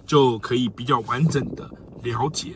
就可以比较完整的了解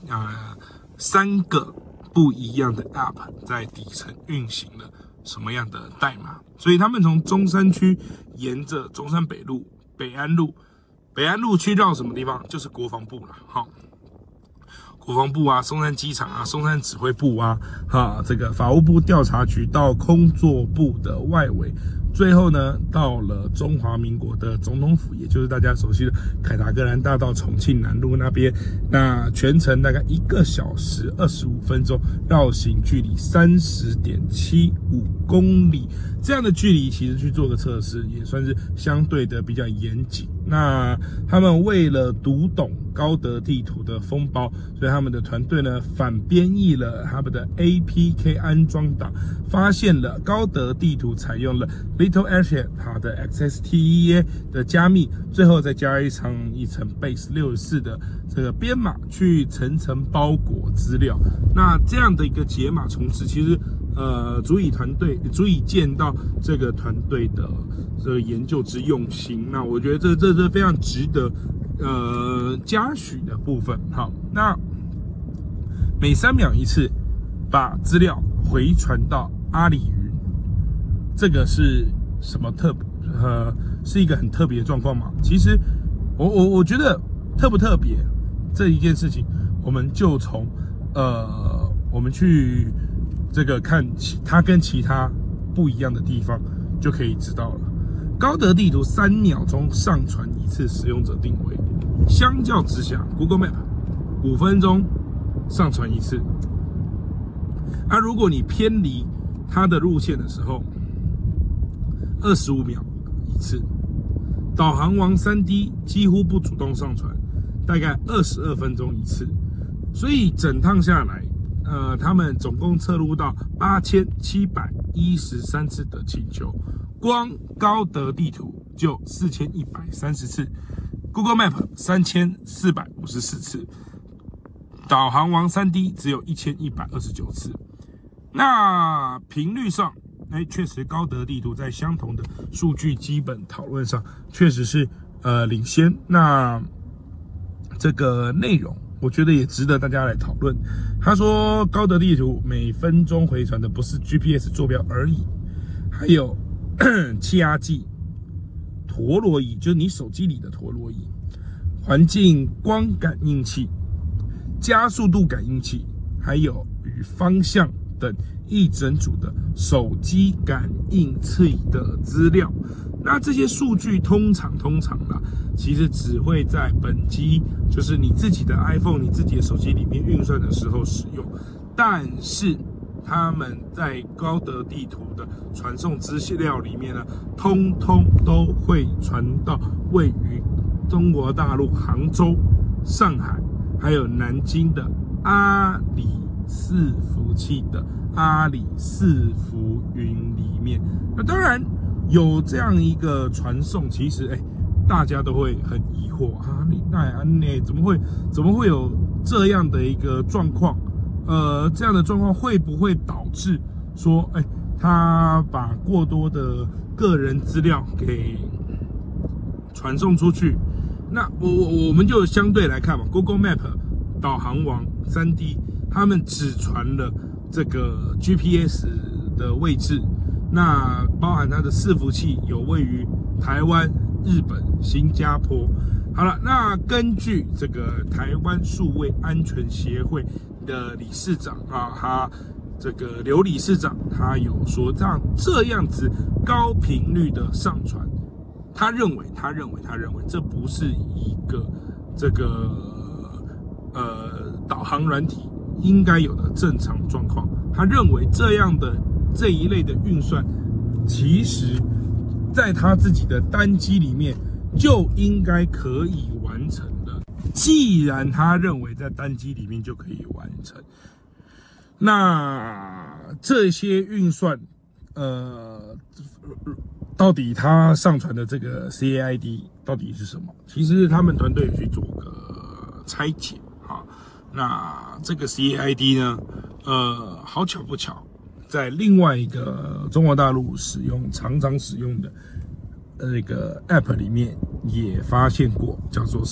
3个不一样的 App 在底层运行了什么样的代码。所以他们从中山区沿着中山北路、北安路去到什么地方，就是国防部了。好，国防部啊，松山机场啊，松山指挥部啊，这个法务部调查局到工作部的外围，最后呢，到了中华民国的总统府，也就是大家熟悉的凯达格兰大道重庆南路那边。那全程大概1个小时25分钟，绕行距离30.75公里，这样的距离其实去做个测试，也算是相对的比较严谨。那他们为了读懂高德地图的封包，所以他们的团队呢反编译了他们的 APK 安装档，发现了高德地图采用了 Little Asher 它的 XSTEA 的加密，最后再加一层 Base 64的这个编码去层层包裹资料。那这样的一个解码重置，其实足以见到这个团队的这个研究之用心。那我觉得这是非常值得嘉许的部分。好，那每3秒一次把资料回传到阿里云，这个是什么是一个很特别的状况吗？其实我觉得特不特别这一件事情，我们就从我们去这个看它跟其他不一样的地方就可以知道了。高德地图3秒钟上传一次使用者定位，相较之下 Google Map 5分钟上传一次。如果你偏离它的路线的时候，25秒一次。导航王 3D 几乎不主动上传，大概22分钟一次。所以整趟下来，他们总共测录到8713次的请求，光高德地图就4130次 ，Google Map 3454次，导航王 3D 只有1129次。那频率上，确实高德地图在相同的数据基本讨论上确实是领先。那这个内容我觉得也值得大家来讨论。他说高德地图每分钟回传的不是 GPS 坐标而已，还有气压计、陀螺仪，就是你手机里的陀螺仪、环境光感应器、加速度感应器，还有与方向等一整组的手机感应器的资料。那这些数据通常啦，其实只会在本机，就是你自己的 iPhone、你自己的手机里面运算的时候使用。但是他们在高德地图的传送资料里面呢，通通都会传到位于中国大陆杭州、上海还有南京的阿里伺服器的阿里伺服云里面。那当然有这样一个传送，其实大家都会很疑惑怎么会有这样的一个状况？这样的状况会不会导致说，他把过多的个人资料给传送出去？那我们就相对来看嘛 ，Google Map 导航网 3D 他们只传了这个 GPS 的位置，那包含它的伺服器有位于台湾、日本、新加坡。好了，那根据这个台湾数位安全协会的理事长他这个刘理事长，他有说这样子高频率的上传，他认为这不是一个这个导航软体应该有的正常状况。他认为这一类的运算，其实在他自己的单机里面就应该可以完成的。既然他认为在单机里面就可以完成，那这些运算，到底他上传的这个 CAID 到底是什么？其实他们团队也去做个拆解啊。那这个 CAID 呢，好巧不巧，在另外一个中国大陆常常使用的那个 App 里面也发现过，叫做什